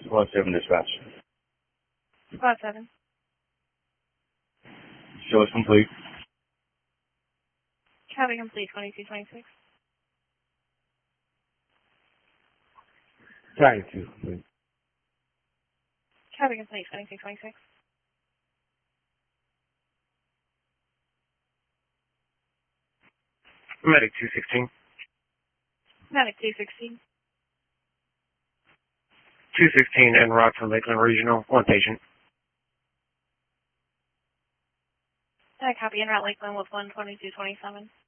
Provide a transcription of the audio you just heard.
Squad 7 dispatch. Squad 7. Show is complete. Copy complete, 2226. Tag 2 complete. Copy complete, 2226. Medic 216. Medic 216. 216 en route for Lakeland Regional. One patient. Copy en route Lakeland with 12227.